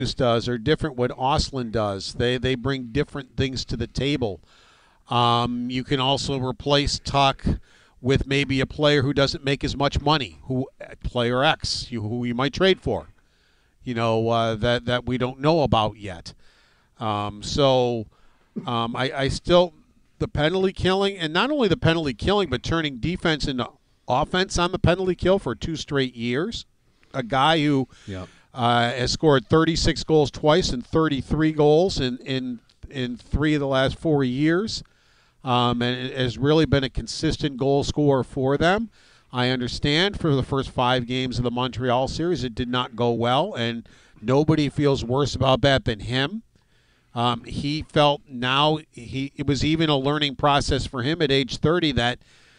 does or different what Ostlund does. They bring different things to the table. You can also replace Tuck with maybe a player who doesn't make as much money, player X, who you might trade for, that we don't know about yet. I still, the penalty killing, and not only the penalty killing, but turning defense into offense on the penalty kill for 2 straight years. A guy who has scored 36 goals twice and 33 goals in 3 of the last 4 years. And it has really been a consistent goal scorer for them. I understand for the first 5 games of the Montreal series it did not go well, and nobody feels worse about that than him. He felt it was even a learning process for him at age 30 that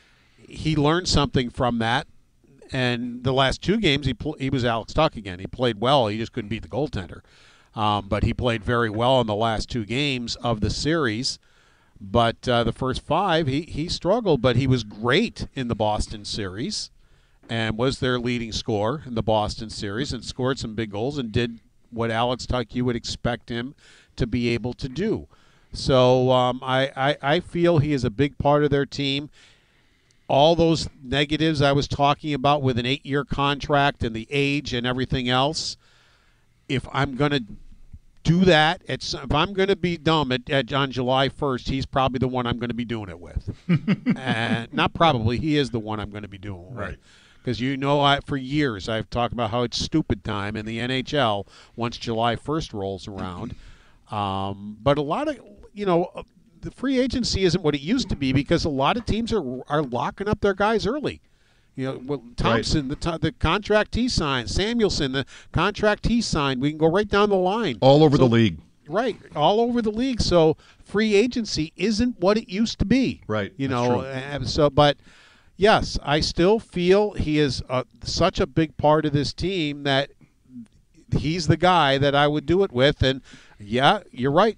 he learned something from that. And the last 2 games he was Alex Tuck again. He played well. He just couldn't beat the goaltender. But he played very well in the last 2 games of the series. But the first 5, he struggled, but he was great in the Boston series and was their leading scorer in the Boston series and scored some big goals and did what Alex Tuck you would expect him to be able to do. So I feel he is a big part of their team. All those negatives I was talking about with an 8-year contract and the age and everything else, if I'm going to do that, if I'm going to be dumb on July 1st, he's probably the one I'm going to be doing it with. And not probably, he is the one I'm going to be doing it with. Right. Because for years I've talked about how it's stupid time in the NHL once July 1st rolls around. But a lot of, the free agency isn't what it used to be because a lot of teams are locking up their guys early. Thompson, right. The contract he signed, Samuelson, the contract he signed. We can go right down the line. All over the league. Right, all over the league. So free agency isn't what it used to be. Right. But yes, I still feel he is such a big part of this team that he's the guy that I would do it with. And yeah, you're right.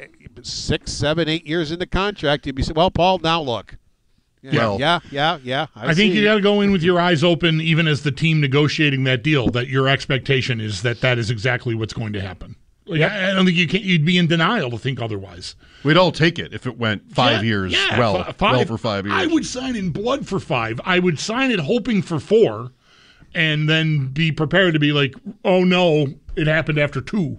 6, 7, 8 years into contract, you'd be saying, "Well, Paul, now look." Yeah. I think you got to go in with your eyes open, even as the team negotiating that deal. That your expectation is that is exactly what's going to happen. I don't think you'd be in denial to think otherwise. We'd all take it if it went 5 years. Well for 5 years. I would sign in blood for 5. I would sign it hoping for 4, and then be prepared to be like, "Oh no, it happened after 2."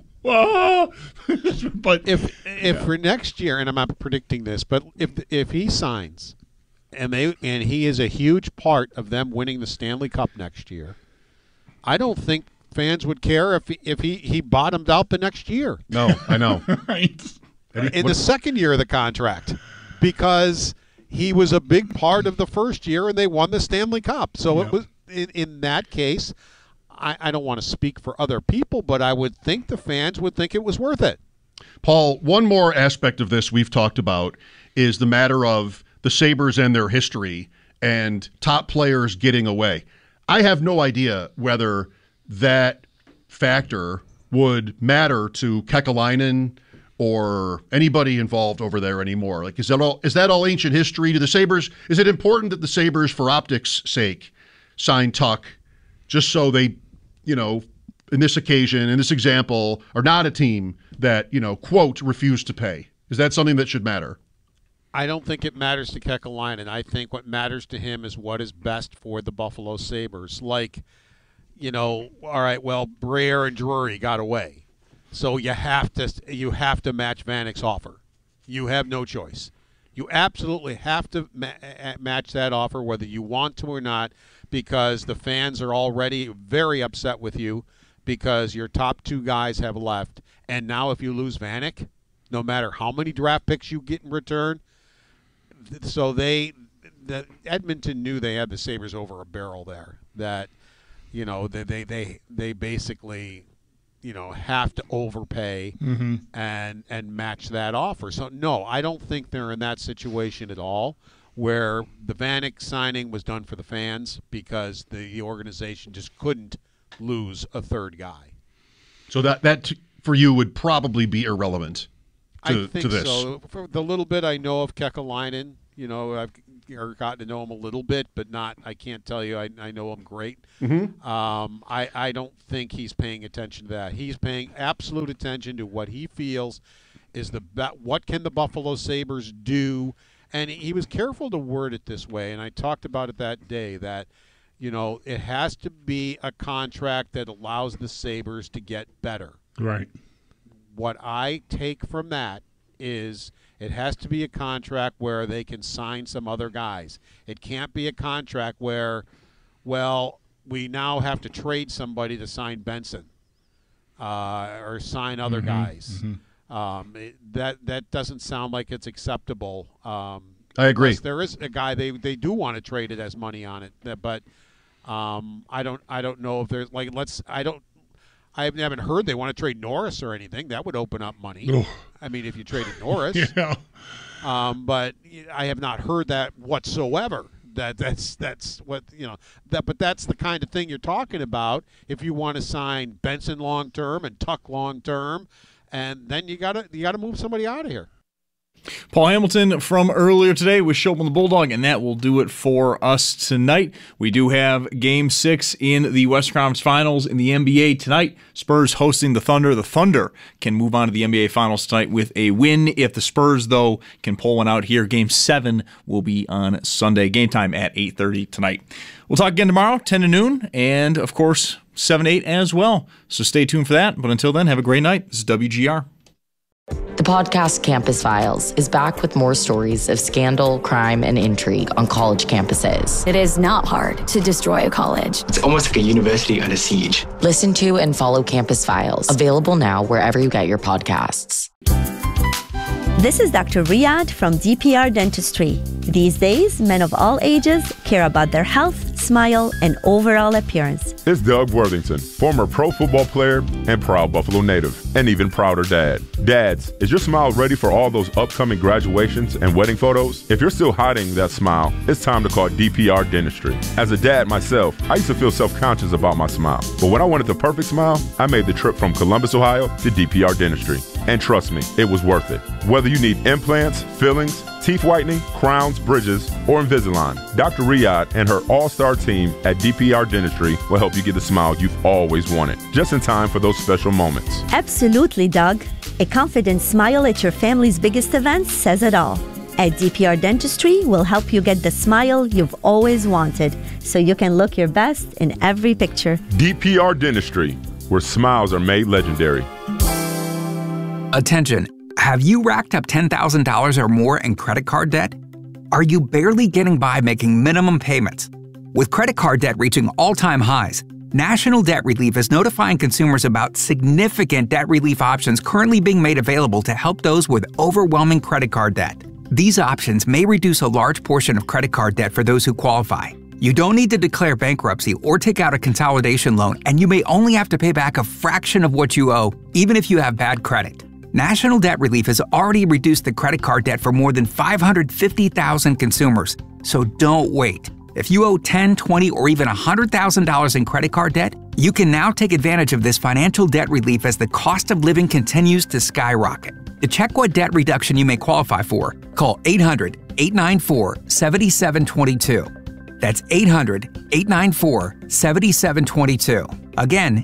But if for next year, and I'm not predicting this, but if he signs. And he is a huge part of them winning the Stanley Cup next year. I don't think fans would care if he bottomed out the next year. No, I know. Right. In the second year of the contract, because he was a big part of the first year and they won the Stanley Cup. So it was in that case. I don't want to speak for other people, but I would think the fans would think it was worth it. Paul, one more aspect of this we've talked about is the matter of the Sabres and their history and top players getting away. I have no idea whether that factor would matter to Kekalainen or anybody involved over there anymore. Like, is that all ancient history to the Sabres? Is it important that the Sabres, for optics' sake, sign Tuck just so they, in this occasion, in this example, are not a team that, quote, refuse to pay? Is that something that should matter? I don't think it matters to Kekalainen. I think what matters to him is what is best for the Buffalo Sabres. Like, all right, well, Briere and Drury got away. So you have to match Vanek's offer. You have no choice. You absolutely have to match that offer whether you want to or not, because the fans are already very upset with you because your top 2 guys have left. And now if you lose Vanek, no matter how many draft picks you get in return, so Edmonton knew they had the Sabres over a barrel there. That they basically have to overpay and match that offer. So no, I don't think they're in that situation at all. Where the Vanek signing was done for the fans because the organization just couldn't lose a third guy. So that for you would probably be irrelevant. I think to this. so. For the little bit I know of Kekalainen, I've or gotten to know him a little bit, but not. I can't tell you I know him great. Mm-hmm. I don't think he's paying attention to that. He's paying absolute attention to what he feels is what can the Buffalo Sabres do. And he was careful to word it this way, and I talked about it that day, that, it has to be a contract that allows the Sabres to get better. Right. What I take from that is it has to be a contract where they can sign some other guys. It can't be a contract where, we now have to trade somebody to sign Benson or sign other guys. Mm-hmm. That doesn't sound like it's acceptable. I agree. There is a guy they do want to trade it as money on it, but I don't know if there's I haven't heard they want to trade Norris or anything. That would open up money. Ugh. I mean, if you traded Norris. Yeah. But I have not heard that whatsoever. That's what but that's the kind of thing you're talking about. If you want to sign Benson long term and Tuck long term, and then you gotta move somebody out of here. Paul Hamilton from earlier today with Schultz the Bulldog, and that will do it for us tonight. We do have Game 6 in the Western Conference Finals in the NBA tonight. Spurs hosting the Thunder. The Thunder can move on to the NBA Finals tonight with a win. If the Spurs, though, can pull one out here, Game 7 will be on Sunday. Game time at 8:30 tonight. We'll talk again tomorrow, 10 to noon, and, of course, 7 to 8 as well. So stay tuned for that. But until then, have a great night. This is WGR. The podcast Campus Files is back with more stories of scandal, crime, and intrigue on college campuses. It is not hard to destroy a college. It's almost like a university under siege. Listen to and follow Campus Files, available now wherever you get your podcasts. This is Dr. Riyadh from DPR Dentistry. These days, men of all ages care about their health, smile, and overall appearance. It's Doug Worthington, former pro football player and proud Buffalo native, and even prouder dad. Dads, is your smile ready for all those upcoming graduations and wedding photos? If you're still hiding that smile, it's time to call DPR Dentistry. As a dad myself, I used to feel self-conscious about my smile. But when I wanted the perfect smile, I made the trip from Columbus, Ohio to DPR Dentistry. And trust me, it was worth it. Whether you need implants, fillings, teeth whitening, crowns, bridges, or Invisalign, Dr. Riyadh and her all-star team at DPR Dentistry will help you get the smile you've always wanted, just in time for those special moments. Absolutely, Doug. A confident smile at your family's biggest events says it all. At DPR Dentistry, we'll help you get the smile you've always wanted, so you can look your best in every picture. DPR Dentistry, where smiles are made legendary. Attention, have you racked up $10,000 or more in credit card debt? Are you barely getting by making minimum payments? With credit card debt reaching all-time highs, National Debt Relief is notifying consumers about significant debt relief options currently being made available to help those with overwhelming credit card debt. These options may reduce a large portion of credit card debt for those who qualify. You don't need to declare bankruptcy or take out a consolidation loan, and you may only have to pay back a fraction of what you owe, even if you have bad credit. National Debt Relief has already reduced the credit card debt for more than 550,000 consumers, so don't wait. If you owe $10,000, $20,000, or even $100,000 in credit card debt, you can now take advantage of this financial debt relief as the cost of living continues to skyrocket. To check what debt reduction you may qualify for, call 800-894-7722. That's 800-894-7722. Again,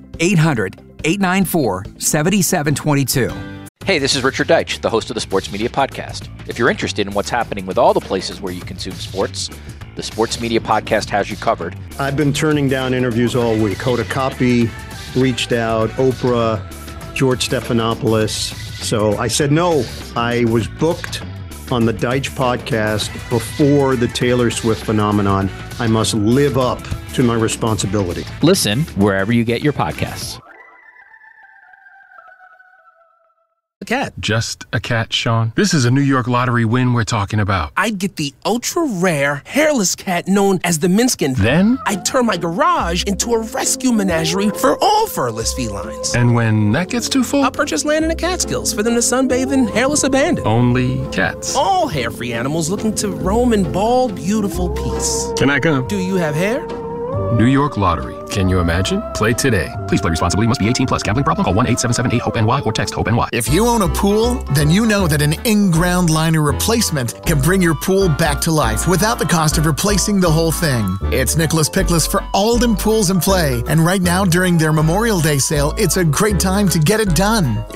800-894-7722. Hey, this is Richard Deitch, the host of the Sports Media Podcast. If you're interested in what's happening with all the places where you consume sports, the Sports Media Podcast has you covered. I've been turning down interviews all week. Hoda Kotb reached out, Oprah, George Stephanopoulos. So I said no. I was booked on the Deitch podcast before the Taylor Swift phenomenon. I must live up to my responsibility. Listen wherever you get your podcasts. Cat. Just a cat, Sean. This is a New York Lottery win we're talking about. I'd get the ultra-rare, hairless cat known as the Minskin. Then? I'd turn my garage into a rescue menagerie for all furless felines. And when that gets too full? I'll purchase land in the Catskills for them to sunbathe in hairless abandon. Only cats. All hair-free animals looking to roam in bald, beautiful peace. Can I come? Do you have hair? New York Lottery. Can you imagine? Play today. Please play responsibly. Must be 18 plus. Gambling problem? Call 1-877-8-HOPE-NY or text HOPE-NY. If you own a pool, then you know that an in-ground liner replacement can bring your pool back to life without the cost of replacing the whole thing. It's Nicholas Pickless for Alden Pools and Play. And right now, during their Memorial Day sale, it's a great time to get it done.